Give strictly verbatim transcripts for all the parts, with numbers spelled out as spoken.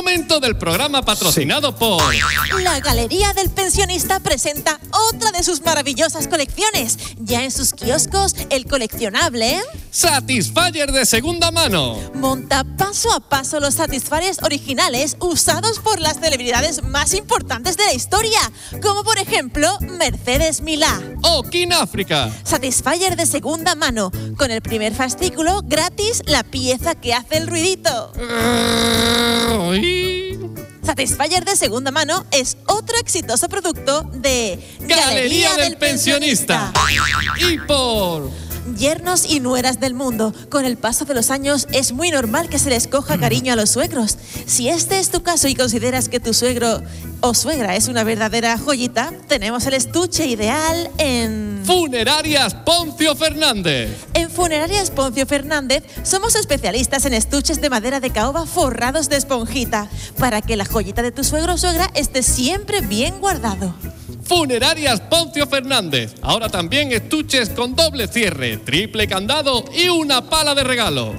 Momento del programa patrocinado sí. por... La Galería del Pensionista presenta otra de sus maravillosas colecciones. Ya en sus kioscos, el coleccionable... Satisfyer de segunda mano. Monta paso a paso los Satisfyers originales usados por las celebridades más importantes de la historia, como por ejemplo Mercedes Milá o King África. Satisfyer de segunda mano, con el primer fascículo gratis la pieza que hace el ruidito. Satisfyer de segunda mano es otro exitoso producto de Galería, Galería del, del Pensionista. Pensionista. Y por... Yernos y nueras del mundo. Con el paso de los años es muy normal que se les coja cariño a los suegros. Si este es tu caso y consideras que tu suegro o suegra es una verdadera joyita, tenemos el estuche ideal en... Funerarias Poncio Fernández. En Funerarias Poncio Fernández somos especialistas en estuches de madera de caoba forrados de esponjita, para que la joyita de tu suegro o suegra esté siempre bien guardado. Funerarias Poncio Fernández. Ahora también estuches con doble cierre, triple candado y una pala de regalo.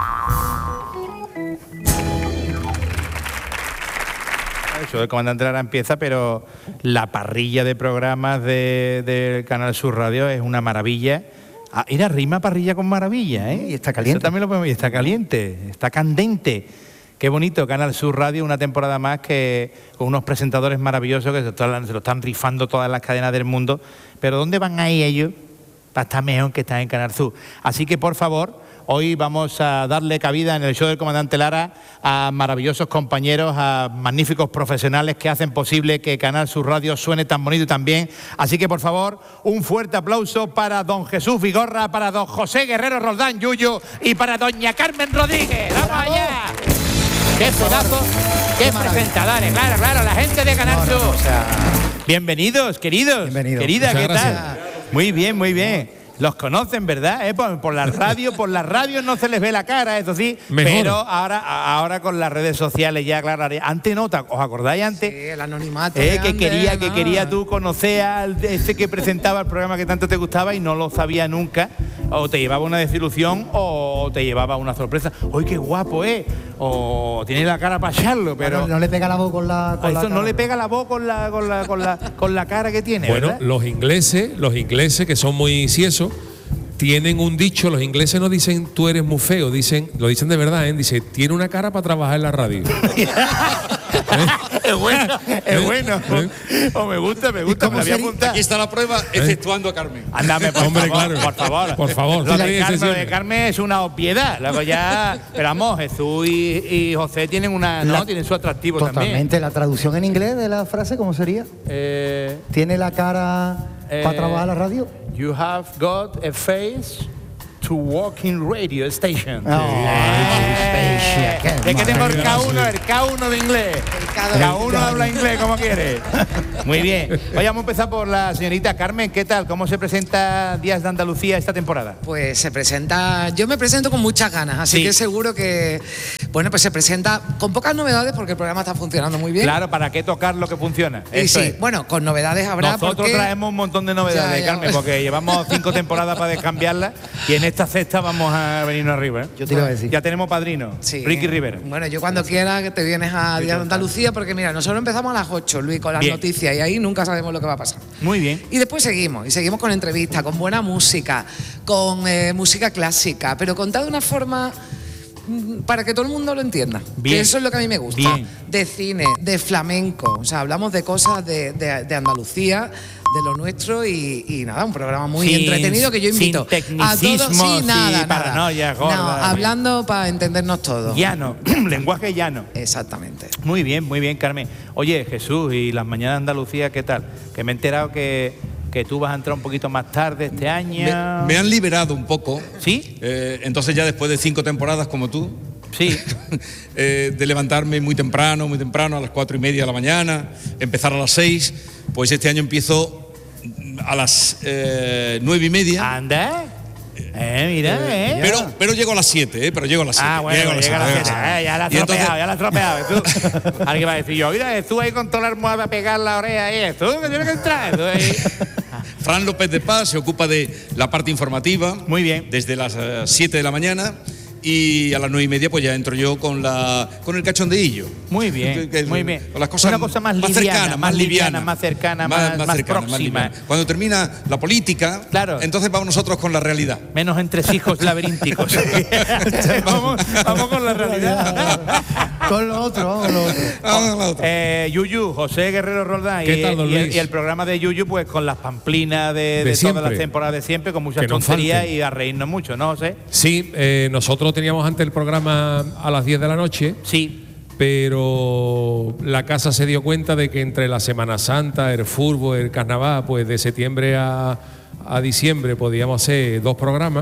Eso del comandante Lara empieza, pero la parrilla de programas de, del Canal Sur Radio es una maravilla. Ah, era rima parrilla con maravilla, ¿eh? Y está caliente. Eso también lo podemos, y está caliente, está candente. Qué bonito, Canal Sur Radio, una temporada más que con unos presentadores maravillosos que se, están, se lo están rifando todas las cadenas del mundo. Pero ¿dónde van ahí ellos? Para estar mejor que estar en Canal Sur. Así que, por favor, hoy vamos a darle cabida en el show del comandante Lara a maravillosos compañeros, a magníficos profesionales que hacen posible que Canal Sur Radio suene tan bonito y tan bien. Así que, por favor, un fuerte aplauso para don Jesús Vigorra, para don José Guerrero Roldán Yuyu y para doña Carmen Rodríguez. ¡Vamos allá! ¡Qué pedazo! ¡Qué presentadores! Claro, claro, la gente de Canal Sur. No, no, o sea... Bienvenidos, queridos. Bienvenidos. Querida, Muchas ¿qué gracias. tal? Muy bien, muy bien. Los conocen, ¿verdad? ¿Eh? Por, por la radio, por la radio no se les ve la cara, eso sí. Mejor. Pero ahora, ahora con las redes sociales ya, claro. Antes no, ¿os acordáis antes? Sí, el anonimato. Eh, de que antes, quería, no. que quería tú conocer al ese que presentaba el programa que tanto te gustaba y no lo sabía nunca. O te llevaba una desilusión o te llevaba una sorpresa. ¡Uy, qué guapo, eh! O tiene la cara para echarlo, pero... No, no le pega la voz con la... Con eso la no cara. le pega la voz con la, con la, con la, con la cara que tiene, Bueno, ¿verdad? los ingleses, los ingleses que son muy ciesos, tienen un dicho, los ingleses no dicen tú eres muy feo, dicen, lo dicen de verdad, ¿eh? Dice, tiene una cara para trabajar en la radio. ¿Eh? Es bueno, es bueno. ¿Eh? O me gusta, me gusta, me la voy a apuntar. Aquí está la prueba, exceptuando a Carmen. Ándame, por Hombre, favor, claro. por favor. Por favor. Lo no de hay Carmen, lo de excepciones. Carmen es una obviedad. Luego ya, pero vamos, Jesús y, y José tienen una, ¿no? La- Tienen su atractivo Totalmente. también. La traducción en inglés de la frase, ¿cómo sería? Eh, ¿Tiene la cara Eh, para trabajar la radio? you have got a face to walk in radio station. Oh, Eh, qué es que tengo el K uno, maravilla. el K uno de inglés. K K uno habla inglés como quiere. Muy bien. Hoy vamos a empezar por la señorita Carmen. ¿Qué tal? ¿Cómo se presenta Días de Andalucía esta temporada? Pues se presenta, yo me presento con muchas ganas, así Sí. que seguro que, bueno, pues se presenta con pocas novedades porque el programa está funcionando muy bien. Claro, ¿para qué tocar lo que funciona? Y Eso sí, es. bueno, con novedades habrá Nosotros porque... traemos un montón de novedades, Ya, ya. Carmen, porque llevamos cinco temporadas para descambiarlas y en esta sexta vamos a venirnos arriba. ¿eh? Yo te iba a decir. Ya tenemos padrino, Sí. Ricky Rivera. Bueno, yo cuando quiera que te vienes a Días de Andalucía, porque mira, nosotros empezamos a las ocho, Luis, con las Bien. noticias y ahí nunca sabemos lo que va a pasar. Muy bien. Y después seguimos, y seguimos con entrevistas, con buena música, con eh, música clásica, pero contada de una forma mm, para que todo el mundo lo entienda. Bien. Que eso es lo que a mí me gusta. Bien. De cine, de flamenco, o sea, hablamos de cosas de, de- de Andalucía, de lo nuestro y, y nada, un programa muy Sin- entretenido que yo invito sin a todos. tecnicismos Sí, nada, y paranoias nada. gordas. No, hablando para entendernos todos. Llano, lenguaje llano. Exactamente. Muy bien, muy bien, Carmen. Oye, Jesús, y las mañanas de Andalucía, ¿qué tal? Que me he enterado que, que tú vas a entrar un poquito más tarde este año. Me, me han liberado un poco. ¿Sí? Eh, entonces ya después de cinco temporadas como tú, Sí. eh, de levantarme muy temprano, muy temprano, a las cuatro y media de la mañana, empezar a las seis, pues este año empiezo a las eh, nueve y media. Anda. Eh, mira, eh. Pero, pero llego a las siete, ¿eh? Pero llego a las siete. Ah, bueno, llego llega a las siete, siete. llego a las Eh, ya la has siete. Y entonces- tropeado, ya la has tropeado. Tú, alguien va a decir yo, mira, tú ahí con toda la almohada a pegar la oreja y esto, que tienes que entrar. Tú ahí. Fran López de Paz se ocupa de la parte informativa. Muy bien. Desde las siete de la mañana. y a las nueve y media pues ya entro yo con la con el cachondeillo. Muy bien, Que- que- muy bien. con las cosas Una cosa más liviana, cercana, más liviana, más cercana, más- más próxima. liviana. Cuando termina la política, Claro. entonces vamos nosotros con la realidad. Menos entresijos laberínticos. vamos, vamos con la realidad. Con lo otro, vamos con lo otro. Vamos a la otra. Eh, Yuyu, José Guerrero Roldán, ¿Qué y, tal, don y el, Luis? y el programa de Yuyu, pues con las pamplinas de, de, De todas siempre. las temporadas de siempre, con muchas Que no tonterías falten. y a reírnos mucho, ¿no, José? Sí, eh, nosotros teníamos antes el programa a las diez de la noche, Sí. pero la casa se dio cuenta de que entre la Semana Santa, el fútbol, el carnaval, pues de septiembre a, a diciembre podíamos hacer dos programas.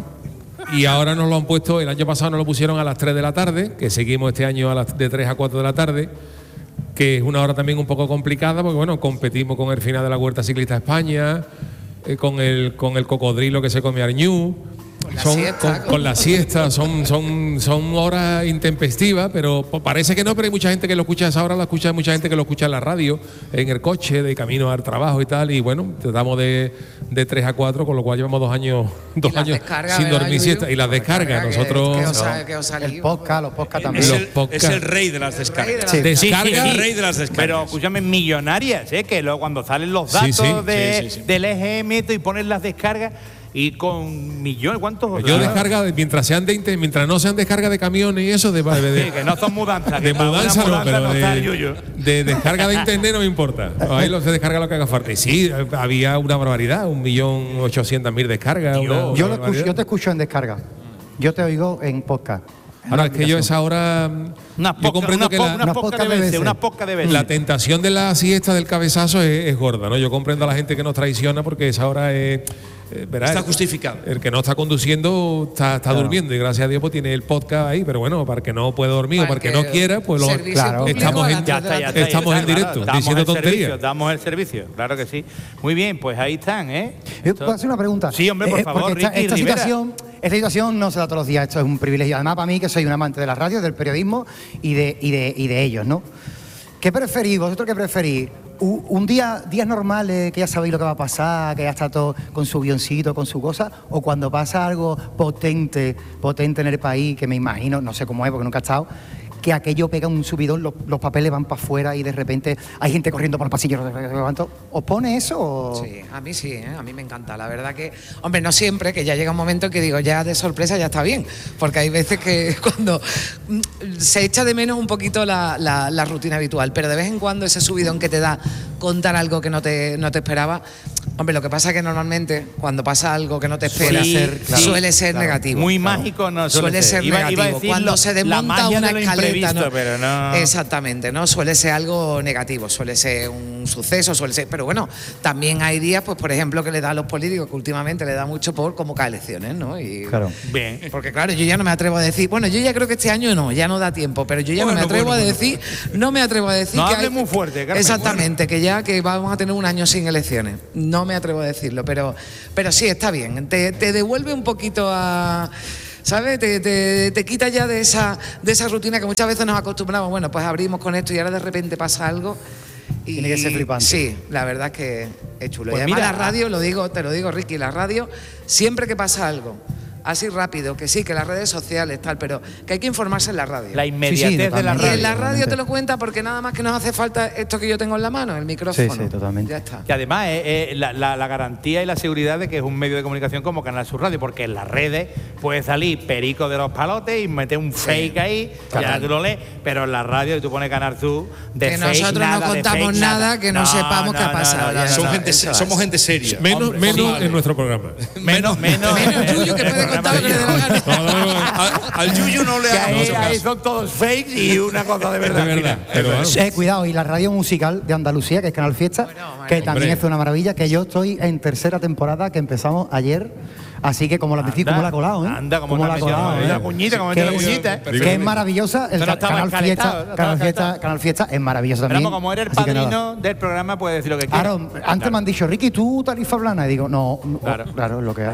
Y ahora nos lo han puesto, el año pasado nos lo pusieron a las tres de la tarde, que seguimos este año a las de tres a cuatro de la tarde, que es una hora también un poco complicada, porque bueno, competimos con el final de la Vuelta Ciclista a España, eh, con el con el cocodrilo que se come Arñú, la son, siesta, con, con- con la siesta, son, son, son horas intempestivas, pero po- parece que no, pero hay mucha gente que lo escucha a esa hora, lo escucha, hay mucha gente que lo escucha en la radio, en el coche, de camino al trabajo y tal, y bueno, tratamos de, de tres a cuatro, con lo cual llevamos dos años, dos las años descargas, sin ¿verdad, dormir Yuyu? siesta. Y las descargas, Que- nosotros... que os ha- que os ha El salido. podcast, los podcasts también. Es los el, podcasts. es el rey de las descargas. Sí. Descarga, El rey de las descargas. Pero escúchame, millonarias, ¿eh? Que luego cuando salen los Sí, datos sí, de, sí, sí, sí. del E G M y ponen las descargas y con millones, ¿cuántos? yo descarga, mientras sean de, inte- mientras no sean descarga de camiones y eso, de, de, de- Sí, que no son mudanzas. que de para una mudanza no, pero no está el de, Yuyu. de descarga de internet no me importa. Ahí lo se descarga lo que haga falta. Y sí, había una barbaridad, un millón ochocientas mil descargas. Dios. una- Yo, una lo escucho, barbaridad. yo te escucho en descarga. Yo te oigo en podcast. Ahora, es que yo esa hora. Unas yo pocas comprendo unas que po- la, unas unas pocas pocas de veces, veces. unas pocas de veces. la tentación de la siesta del cabezazo es, es gorda, ¿no? Yo comprendo a la gente que nos traiciona porque esa hora es. eh, verá, Está el- justificado. El que no está conduciendo está, está durmiendo y gracias a Dios pues tiene el podcast ahí, pero bueno, para el que no puede dormir o para el que no quiera, pues lo, Servicio claro. público Estamos a en- las ya tres de está, la ya tarde. está, Estamos ya en está, directo, claro, damos diciendo el tonterías. servicio, Damos el servicio, claro que sí. Muy bien, pues ahí están, ¿eh? Yo puedo hacer una pregunta. Sí, hombre, por Eh, favor, porque esta, Ricky esta Rivera. situación, esta situación no se da todos los días, esto es un privilegio. Además, para mí, que soy un amante de la radio, del periodismo y de, y de, y de ellos, ¿no? ¿Qué preferís? ¿Vosotros qué preferís? U- ¿Un día, días normales, que ya sabéis lo que va a pasar, que ya está todo con su guioncito, con su cosa? ¿O cuando pasa algo potente, potente en el país, que me imagino, no sé cómo es porque nunca he estado, que aquello pega un subidón, los, los papeles van para afuera y de repente hay gente corriendo por el pasillo? ¿Os pone eso? O? Sí, a mí sí, ¿eh? A mí me encanta. La verdad que, hombre, no siempre, que ya llega un momento que digo, ya de sorpresa ya está bien, porque hay veces que cuando mm, se echa de menos un poquito la, la- la rutina habitual, pero de vez en cuando ese subidón que te da contar algo que no te, no te esperaba, hombre, lo que pasa es que normalmente cuando pasa algo que no te esperas, Sí, suele claro, ser, ser claro. negativo. Muy Claro. mágico no suele suele ser. ser Iba- iba a negativo. decir Cuando lo- se la desmonta magia una de lo escaleta, imprevisto, ¿no? pero no- Exactamente, ¿no? Suele ser algo negativo, suele ser un suceso, suele ser. Pero bueno, también hay días, pues por ejemplo, que le da a los políticos, que últimamente le da mucho por convocar elecciones, ¿no? Y, Claro. Bien. Porque claro, yo ya no me atrevo a decir, bueno, yo ya creo que este año no, ya no da tiempo, pero yo ya Bueno, no me atrevo bueno, a bueno. decir, no me atrevo a decir No que hables hay- muy fuerte, Carmen. Exactamente, que ya que vamos a tener un año sin elecciones. No me atrevo a decirlo, pero, pero sí, está bien. Te, te devuelve un poquito a... ¿Sabes? Te, te, te quita ya de esa, de esa rutina que muchas veces nos acostumbramos. Bueno, pues abrimos con esto y ahora de repente pasa algo. Y, Tiene que ser flipante. Sí, la verdad es que es chulo. Pues y además mira, la radio, lo digo, te lo digo, Ricky, la radio, siempre que pasa algo, así rápido, que sí, que las redes sociales, tal, pero que hay que informarse en la radio. La inmediatez Sí, sí, de la Y totalmente. radio. en la radio totalmente. te lo cuenta porque nada más que nos hace falta esto que yo tengo en la mano, el micrófono. Sí, sí, totalmente. Ya está. Y además es es la, la- la garantía y la seguridad de que es un medio de comunicación como Canal Sur Radio, porque en las redes puede salir perico de los palotes y meter un fake ahí, ya tú lo lees, pero en la radio tú pones Canal Sur de Que fake, nosotros no nada, de contamos fake, nada que no sepamos qué ha pasado, ya Son no, gente, eso es. somos gente seria. Menos, Hombre, menos formales. en nuestro programa. Menos, menos. Menos Yuyu, que puede contar lo que le dé la gana. No, no, no, Al, al Yuyu no le Que hagamos ahí, mucho ahí caso. son todos fakes y una cosa de verdad. de verdad. Pero bueno. Eh, cuidado, y la radio musical de Andalucía, que es Canal Fiesta, Bueno, que madre también mía. es una maravilla, que yo estoy en tercera temporada, que empezamos ayer, así que como la metí, Anda, como la he colado, ¿eh? anda, como como la la he metió, colado, la ¿eh? cuñita, como que, metió la cuñita, ¿eh? que es maravillosa, el Pero no ca- estaba Canal calentado, Fiesta, no estaba Canal Fiesta, calentado. Canal Fiesta es maravilloso también. Pero como eres el así que nada. padrino del programa, puedes decir lo que quieras. Claro, antes me han dicho, Ricky, ¿tú tarifa plana? Y digo, no, no, Claro. claro, claro, es lo que hay.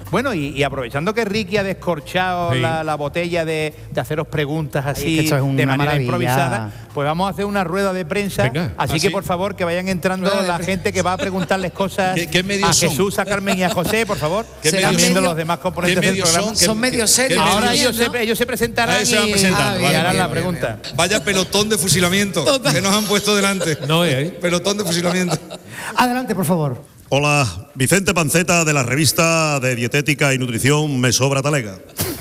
Bueno, y, y aprovechando que Ricky ha descorchado Sí. la, la botella de, de haceros preguntas así que esto es una de manera maravilla. improvisada, pues vamos a hacer una rueda de prensa. Venga. Así ¿Ah, que sí? por favor que vayan entrando Rueda de la prensa. gente que va a preguntarles cosas ¿Qué- qué medios a son? Jesús, a Carmen y a José, por favor. ¿Qué Están medios viendo son? los demás componentes ¿Qué del medios programa. son? Son medios serios. ¿Qué Ahora medios? ellos ¿no? se, ellos se presentarán Ahí se van y, presentando, y vale, harán bien, la bien, pregunta. Vaya pelotón de fusilamiento que nos han puesto delante. No es ahí. Pelotón de fusilamiento. Adelante, por favor. Hola, Vicente Panceta de la revista de Dietética y Nutrición Me Sobra Talega.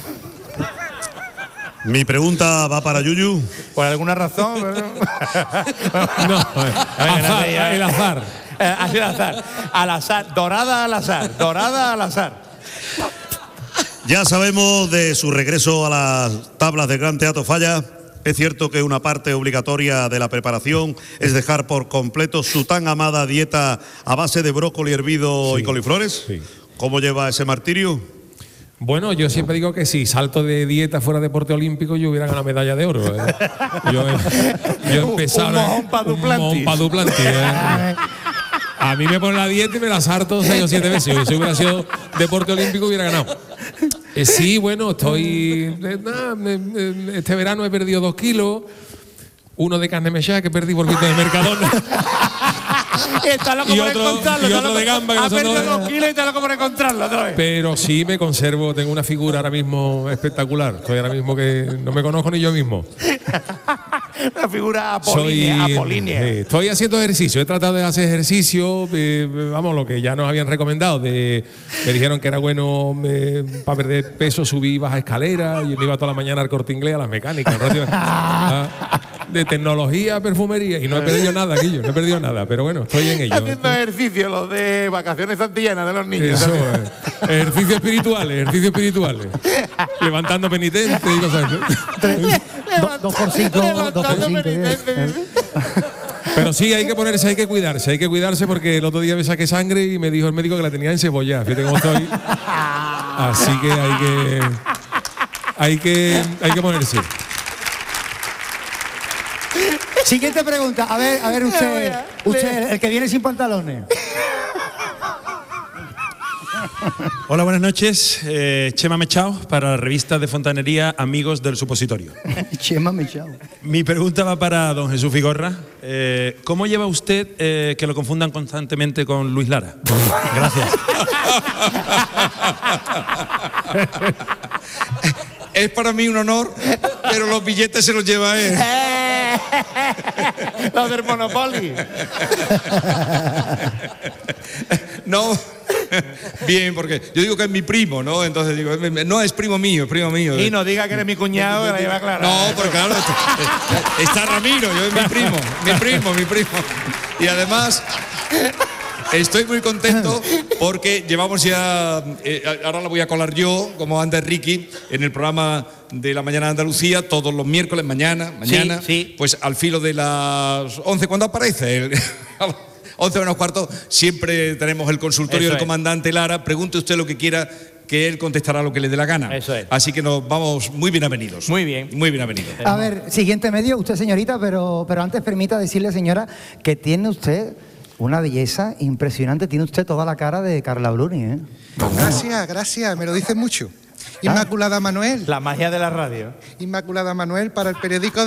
Mi pregunta va para Yuyu. Por alguna razón. No, azar, el azar. Eh, así al azar. Al azar. Dorada al azar. Dorada al azar. Ya sabemos de su regreso a las tablas del Gran Teatro Falla. Es cierto que una parte obligatoria de la preparación es dejar por completo su tan amada dieta a base de brócoli hervido Sí, y coliflores. sí. ¿Cómo lleva ese martirio? Bueno, yo siempre digo que si salto de dieta fuera deporte olímpico, yo hubiera ganado medalla de oro. ¿eh? Yo, he- yo he empezado... Un mojón pa' Duplantis. Un mojón pa' Duplantis, ¿eh? A mí me ponen la dieta y me la sarto seis o siete veces. Si hubiera sido deporte olímpico, hubiera ganado. Eh, sí, bueno, estoy... eh, nah, me- me- este verano he perdido dos kilos. Uno de carne mechada que perdí por de Mercadona. Está loco Y por otro- encontrarlo. y está otro loco- de gamba que Ha nosotros- perdido dos kilos y está loco por encontrarlo otra vez. Pero sí me conservo, tengo una figura ahora mismo espectacular. Estoy ahora mismo que no me conozco ni yo mismo. Una figura apolínea. Soy, apolínea. eh, estoy haciendo ejercicio, he tratado de hacer ejercicio, eh, vamos, lo que ya nos habían recomendado. De, me dijeron que era bueno eh, para perder peso, subir y bajar escaleras. Yo me iba toda la mañana al Corte Inglés, a las mecánicas. un ratito, ah, de tecnología, perfumería. Y no he perdido nada, Guillo, no he perdido nada. Pero bueno, estoy en ello. Haciendo ejercicio, los de vacaciones santillanas de los niños. Eso, eh, ejercicios espirituales, ejercicios espirituales. Levantando penitentes y cosas así. Do- dos por cinco, dos por Levantando cinco. penitentes. Pero sí, hay que ponerse, hay que cuidarse, hay que cuidarse porque el otro día me saqué sangre y me dijo el médico que la tenía en cebolla. Fíjate cómo estoy. Así que hay que. Hay que, hay que ponerse. Siguiente pregunta. A ver, a ver usted, usted, el que viene sin pantalones. Hola, buenas noches. Eh, Chema Mechao para la revista de fontanería Amigos del Supositorio. Chema Mechao. Mi pregunta va para don Jesús Vigorra. Eh, ¿Cómo lleva usted eh, que lo confundan constantemente con Luis Lara? Gracias. Es para mí un honor, pero los billetes se los lleva él. Los del Monopoly. No, bien, porque yo digo que es mi primo, ¿no? Entonces digo, no es primo mío, es primo mío. Y no diga que eres mi cuñado, que la lleva clara. No, porque claro, está, está Ramiro, yo es mi primo, mi primo, mi primo. Y además, estoy muy contento porque llevamos ya, eh, ahora la voy a colar yo, como antes Ricky, en el programa de la mañana de Andalucía, todos los miércoles, mañana, mañana, Sí, sí. pues al filo de las once, ¿cuándo aparece? El- once menos cuarto, siempre tenemos el consultorio Eso del es. comandante Lara, pregunte usted lo que quiera, que él contestará lo que le dé la gana. Eso es. Así que nos vamos muy bien avenidos. Muy bien. Muy bien avenidos. A ver, siguiente medio, usted señorita, pero, pero antes permita decirle, señora, que tiene usted una belleza impresionante. Tiene usted toda la cara de Carla Bruni, ¿eh? Gracias, gracias, me lo dicen mucho. Inmaculada Manuel, La magia de la radio. Inmaculada Manuel para el periódico